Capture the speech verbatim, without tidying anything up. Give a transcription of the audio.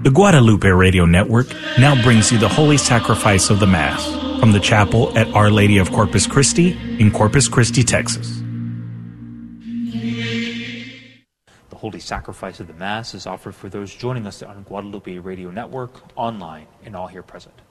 The Guadalupe Radio Network now brings you the Holy Sacrifice of the Mass from the chapel at Our Lady of Corpus Christi in Corpus Christi, Texas. The Holy Sacrifice of the Mass is offered for those joining us on Guadalupe Radio Network, online, and all here present.